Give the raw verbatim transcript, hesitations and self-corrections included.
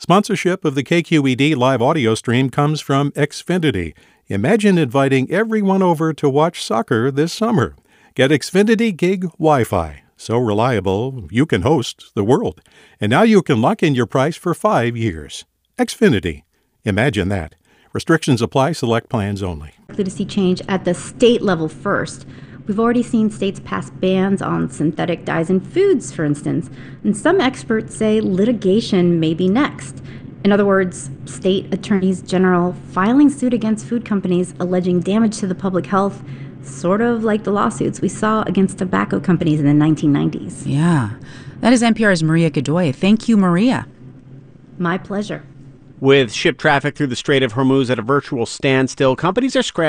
Sponsorship of the K Q E D live audio stream comes from Xfinity. Imagine inviting everyone over to watch soccer this summer. Get Xfinity Gig Wi-Fi. So reliable, you can host the world. And now you can lock in your price for five years. Xfinity. Imagine that. Restrictions apply. Select plans only. Likely to see change at the state level first. We've already seen states pass bans on synthetic dyes in foods, for instance, and some experts say litigation may be next. In other words, state attorneys general filing suit against food companies alleging damage to the public health, sort of like the lawsuits we saw against tobacco companies in the nineteen nineties. Yeah. That is N P R's Maria Godoy. Thank you, Maria. My pleasure. With ship traffic through the Strait of Hormuz at a virtual standstill, companies are scrambling